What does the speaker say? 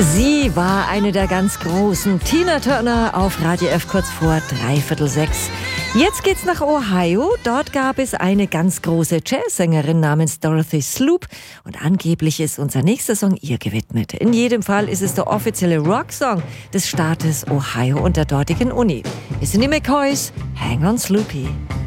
Sie war eine der ganz großen. Tina Turner auf Radio F kurz vor 5:45. Jetzt geht's nach Ohio. Dort gab es eine ganz große Jazzsängerin namens Dorothy Sloop. Und angeblich ist unser nächster Song ihr gewidmet. In jedem Fall ist es der offizielle Rocksong des Staates Ohio und der dortigen Uni. Wir sind die McCoys. Hang on, Sloopy.